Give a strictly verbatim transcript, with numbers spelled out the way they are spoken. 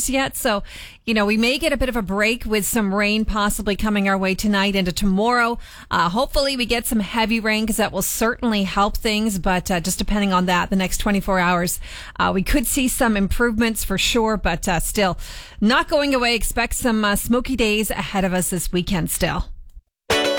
hours yet. So, you know, we may get a bit of a break with some rain possibly coming our way tonight into tomorrow. Uh, hopefully we get some heavy rain because that will certainly help things. But uh, just depending on that, the next twenty-four hours, uh, we could see some improvements for sure. But uh, still not going away. Expect some uh, smoky days ahead of us this weekend still.